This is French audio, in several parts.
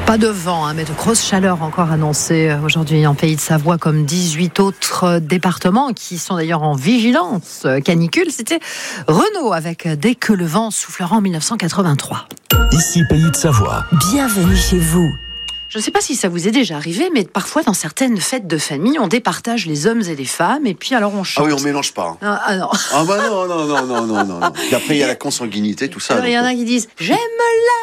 Pas de vent, mais de grosses chaleurs encore annoncées aujourd'hui en Pays de Savoie, comme 18 autres départements qui sont d'ailleurs en vigilance canicule. C'était Renault avec Dès que le vent soufflera en 1983. Ici Pays de Savoie. Bienvenue chez vous. Je ne sais pas si ça vous est déjà arrivé, mais parfois dans certaines fêtes de famille, on départage les hommes et les femmes, et puis alors on chante. Ah oui, on mélange pas. Ah non. Ah bah non. Et après, il y a la consanguinité, tout ça. Alors, il y en a qui disent « j'aime l'ail »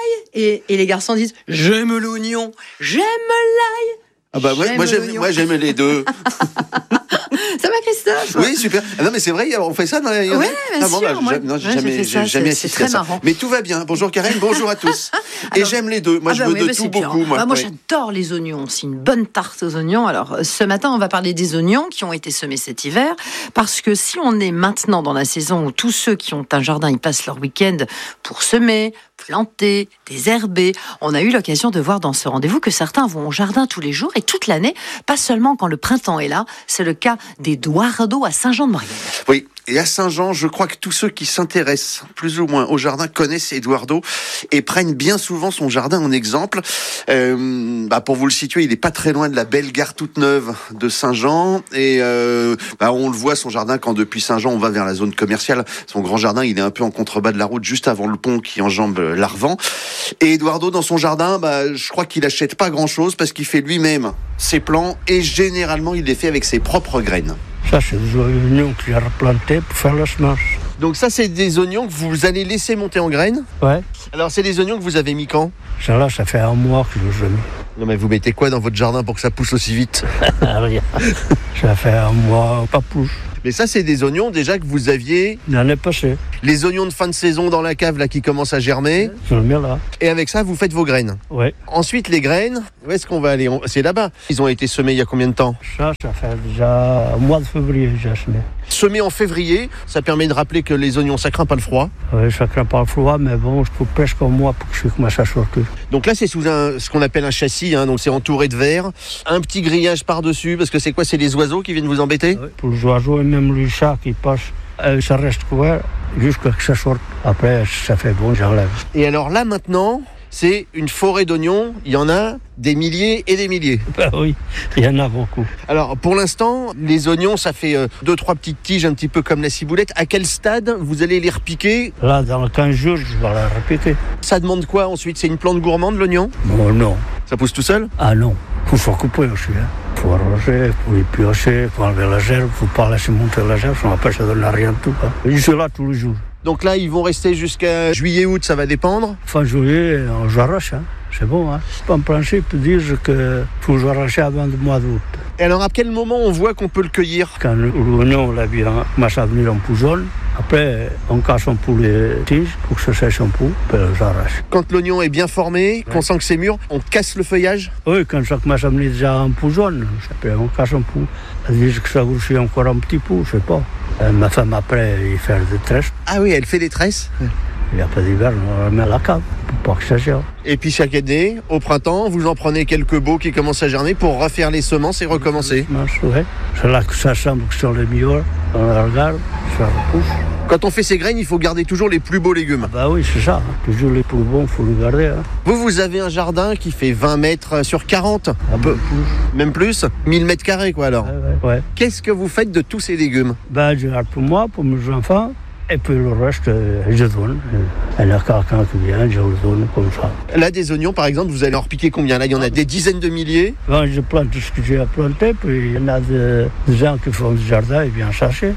et les garçons disent « j'aime l'oignon, j'aime l'ail ». Ah bah moi j'aime les deux. Ça va, Christophe? Oui, super. Ah non, mais c'est vrai, on fait ça dans la... Oui, bien sûr. J'ai jamais assisté à ça. Marrant. Mais tout va bien. Bonjour Karen, bonjour à tous. Et j'aime les deux. Moi, je veux de tout beaucoup. Moi, j'adore les oignons. C'est une bonne tarte aux oignons. Alors, ce matin, on va parler des oignons qui ont été semés cet hiver. Parce que si on est maintenant dans la saison où tous ceux qui ont un jardin, ils passent leur week-end pour semer, planter, désherber, on a eu l'occasion de voir dans ce rendez-vous que certains vont au jardin tous les jours et toute l'année, pas seulement quand le printemps est là. C'est le cas des Douardeaux à Saint-Jean-de-Maurienne. Oui, et à Saint-Jean, je crois que tous ceux qui s'intéressent plus ou moins au jardin connaissent Eduardo et prennent bien souvent son jardin en exemple. Pour vous le situer, il n'est pas très loin de la belle gare toute neuve de Saint-Jean et on le voit son jardin quand depuis Saint-Jean on va vers la zone commerciale. Son grand jardin, il est un peu en contrebas de la route, juste avant le pont qui enjambe l'Arvan. Et Eduardo, dans son jardin, je crois qu'il achète pas grand-chose parce qu'il fait lui-même ses plants et généralement il les fait avec ses propres graines. Ça, c'est des oignons que j'ai replantés pour faire la semence. Donc ça, c'est des oignons que vous allez laisser monter en graines ? Ouais. Alors, c'est des oignons que vous avez mis quand ? Ça fait un mois que je les ai mis. Non, mais vous mettez quoi dans votre jardin pour que ça pousse aussi vite ? Rien. Ça fait un mois, pas plus. Mais ça, c'est des oignons déjà que vous aviez... L'année passée. Les oignons de fin de saison dans la cave là qui commencent à germer. Je le mets là. Et avec ça, vous faites vos graines. Ouais. Ensuite, les graines, où est-ce qu'on va aller ? C'est là-bas. Ils ont été semés il y a combien de temps ? Ça fait déjà un mois de février que j'ai semé. Semés en février, ça permet de rappeler que les oignons, ça craint pas le froid. Oui, ça craint pas le froid, mais bon, je peux presque un mois pour que je commence à sortir. Donc là, c'est sous ce qu'on appelle un châssis, donc c'est entouré de verre. Un petit grillage par-dessus, parce que c'est quoi ? C'est les oiseaux qui viennent vous embêter ? Oui, pour les oiseaux et même les chats qui passent, ça reste couvert jusqu'à ce que ça sorte. Après, ça fait bon, j'enlève. Et alors là, maintenant, c'est une forêt d'oignons. Il y en a des milliers et des milliers. Oui, il y en a beaucoup. Alors, pour l'instant, les oignons, ça fait 2-3 petites tiges, un petit peu comme la ciboulette. À quel stade vous allez les repiquer ? Là, dans 15 jours, je vais les repiquer. Ça demande quoi ensuite ? C'est une plante gourmande, l'oignon ? Non. Ça pousse tout seul ? Ah non, il faut couper aussi. Il faut arroser, il faut les piocher, il faut enlever la gerbe, il ne faut pas laisser monter la gerbe, sinon après ça donne rien de tout. Ils sont là tous les jours. Donc là, ils vont rester jusqu'à juillet-août, ça va dépendre ? Fin juillet, j'arrache. C'est bon. En principe, disent qu'il faut arracher avant le mois d'août. Et alors, à quel moment on voit qu'on peut le cueillir ? Quand l'oignon commence à venir en pou jaune, après, on casse un peu les tiges pour que ça sèche un peu, puis on j'arrache. Quand l'oignon est bien formé, qu'on sent que c'est mûr, on casse le feuillage ? Oui, quand ça commence à venir déjà en pou jaune, après on casse un peu. Ils disent que ça grossit encore un petit peu, je sais pas. Ma femme, après, il fait des tresses. Ah oui, elle fait des tresses ? Et après l'hiver, on remet à la cave, pour pas que ça germe. Et puis chaque année, au printemps, vous en prenez quelques beaux qui commencent à germer pour refaire les semences et recommencer. Ouais. C'est là que ça semble que sont les meilleurs. On les regarde, ça repousse. Quand on fait ses graines, il faut garder toujours les plus beaux légumes. Bah oui, c'est ça. Toujours les plus bons, il faut les garder. Vous avez un jardin qui fait 20 mètres sur 40. Un peu plus. Même plus 1000 mètres carrés, quoi, alors. Ouais. Qu'est-ce que vous faites de tous ces légumes ? Je garde pour moi, pour mes enfants. Et puis le reste, je donne. Il y a quelqu'un qui vient, je le donne comme ça. Là, des oignons, par exemple, vous allez en repiquer combien ? Là, il y en a des dizaines de milliers. Je plante tout ce que j'ai à planter, puis il y en a des gens qui font du jardin, ils viennent chercher.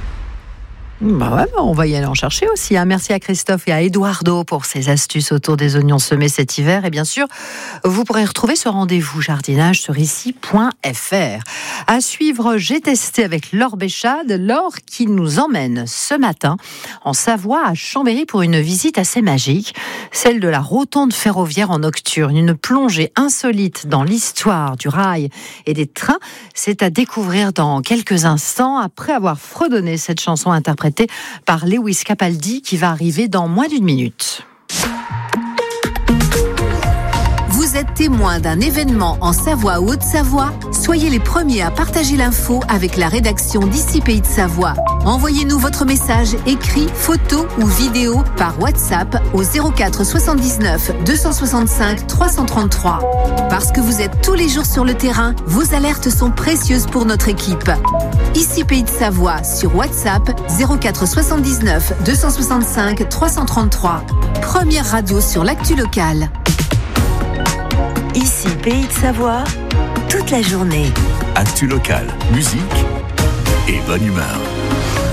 On va y aller en chercher aussi. Merci à Christophe et à Eduardo pour ces astuces autour des oignons semés cet hiver. Et bien sûr, vous pourrez retrouver ce rendez-vous jardinage sur ici.fr. À suivre, j'ai testé avec Laure Béchade. Laure qui nous emmène ce matin en Savoie à Chambéry pour une visite assez magique, celle de la rotonde ferroviaire en nocturne. Une plongée insolite dans l'histoire du rail et des trains. C'est à découvrir dans quelques instants après avoir fredonné cette chanson interprétée par Lewis Capaldi qui va arriver dans moins d'une minute. Vous Vous êtes témoin d'un événement en Savoie ou Haute-Savoie? Soyez les premiers à partager l'info avec la rédaction d'Ici Pays de Savoie. Envoyez-nous votre message écrit, photo ou vidéo par WhatsApp au 04 79 265 333. Parce que vous êtes tous les jours sur le terrain, vos alertes sont précieuses pour notre équipe. Ici Pays de Savoie sur WhatsApp 04 79 265 333. Première radio sur l'actu locale. Ici Pays de Savoie, toute la journée. Actu locale, musique et bonne humeur.